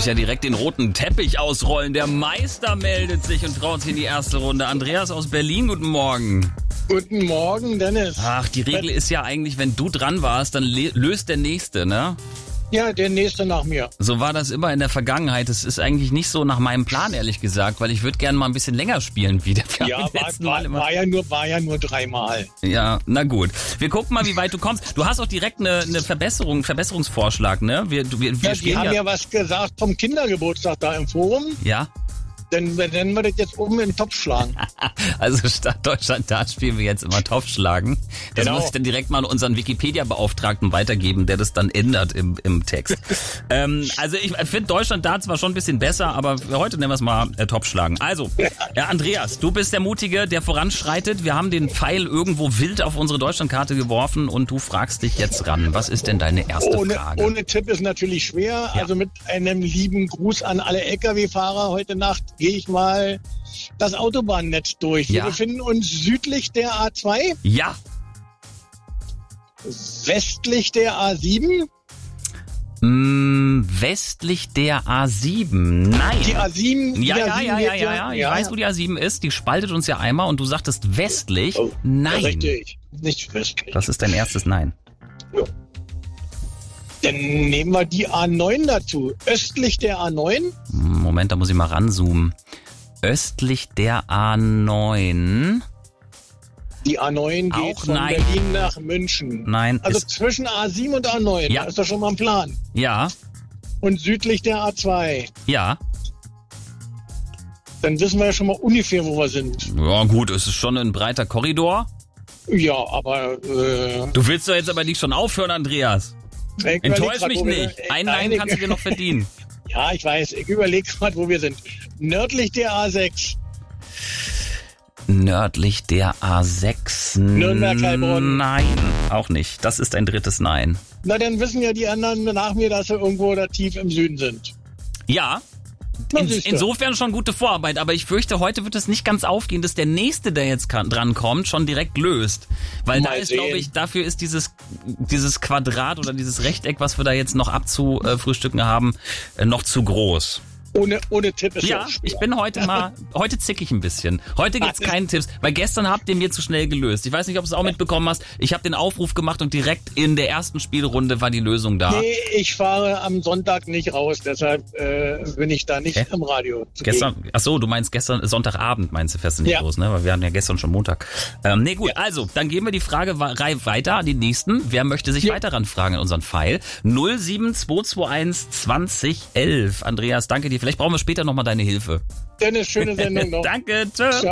muss ja direkt den roten Teppich ausrollen. Der Meister meldet sich und traut sich in die erste Runde. Andreas aus Berlin, guten Morgen. Guten Morgen, Dennis. Ach, die Regel ist ja eigentlich, wenn du dran warst, dann löst der Nächste, ne? Ja, der Nächste nach mir. So war das immer in der Vergangenheit. Das ist eigentlich nicht so nach meinem Plan, ehrlich gesagt, weil ich würde gerne mal ein bisschen länger spielen wie der war ja nur 3 Mal. Ja, na gut. Wir gucken mal, wie weit du kommst. Du hast auch direkt eine Verbesserungsvorschlag, ne? Wir Die haben ja was gesagt vom Kindergeburtstag da im Forum. Ja. Dann werden wir das jetzt oben in den Topf schlagen. Also statt Deutschland Dart spielen wir jetzt immer Topf schlagen. Das muss ich dann direkt mal an unseren Wikipedia-Beauftragten weitergeben, der das dann ändert im Text. Also ich finde Deutschland Dart zwar schon ein bisschen besser, aber für heute nennen wir es mal Topf schlagen. Also, Andreas, du bist der Mutige, der voranschreitet. Wir haben den Pfeil irgendwo wild auf unsere Deutschlandkarte geworfen und du fragst dich jetzt ran. Was ist denn deine erste Frage? Ohne Tipp ist natürlich schwer. Ja. Also mit einem lieben Gruß an alle Lkw-Fahrer heute Nacht gehe ich mal das Autobahnnetz durch. Wir befinden uns südlich der A2. Ja. Westlich der A7. Westlich der A7. Nein. Die A7. Ja. Ich weiß, wo die A7 ist. Die spaltet uns ja einmal und du sagtest westlich. Oh, nein. Richtig. Nicht westlich. Das ist dein erstes Nein. Ja. Dann nehmen wir die A9 dazu. Östlich der A9. Moment, da muss ich mal ranzoomen. Östlich der A9. Die A9 geht auch von Berlin nach München. Nein. Also zwischen A7 und A9. Ja. Da ist doch schon mal ein Plan. Ja. Und südlich der A2. Ja. Dann wissen wir ja schon mal ungefähr, wo wir sind. Ja gut, es ist schon ein breiter Korridor. Ja, aber... Du willst doch jetzt aber nicht schon aufhören, Andreas. Enttäusch mich nicht. Ein Nein kannst du dir noch verdienen. Ja, ich weiß. Ich überlege gerade, wo wir sind. Nördlich der A6. Nördlich der A6. Nürnberg-Heilbronn. Nein, auch nicht. Das ist ein drittes Nein. Na, dann wissen ja die anderen nach mir, dass sie irgendwo da tief im Süden sind. Ja. Insofern schon gute Vorarbeit, aber ich fürchte, heute wird es nicht ganz aufgehen, dass der Nächste, der jetzt dran kommt, schon direkt löst. Weil Mal da ist, sehen. glaube ich, dafür ist dieses Quadrat oder dieses Rechteck, was wir da jetzt noch abzufrühstücken haben, noch zu groß. Ohne Tipp ist ja, ich bin heute zick ich ein bisschen. Heute gibt's keinen Tipps, weil gestern habt ihr mir zu schnell gelöst. Ich weiß nicht, ob du es auch mitbekommen hast. Ich habe den Aufruf gemacht und direkt in der ersten Spielrunde war die Lösung da. Nee, ich fahre am Sonntag nicht raus, deshalb bin ich da nicht im Radio. Achso, du meinst gestern, Sonntagabend meinst du, fährst du nicht los, ne? Weil wir hatten ja gestern schon Montag. Nee, gut, also, dann geben wir die Frage weiter an die nächsten. Wer möchte sich weiter ranfragen in unseren Pfeil? 07221 2011. Andreas, danke dir. Vielleicht brauchen wir später nochmal deine Hilfe. Dennis, schöne Sendung noch. Danke, tschö.